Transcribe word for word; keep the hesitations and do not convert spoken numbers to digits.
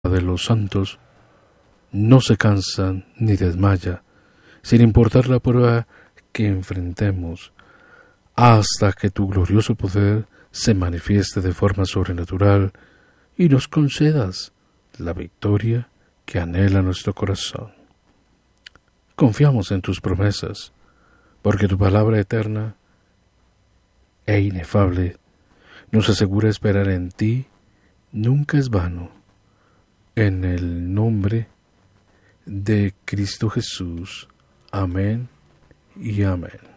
de los santos no se cansan ni desmaya, sin importar la prueba que enfrentemos, hasta que tu glorioso poder se manifieste de forma sobrenatural y nos concedas la victoria que anhela nuestro corazón. Confiamos en tus promesas, porque tu palabra eterna e inefable nos asegura esperar en ti nunca es vano. En el nombre de Cristo Jesús. Amén y amén.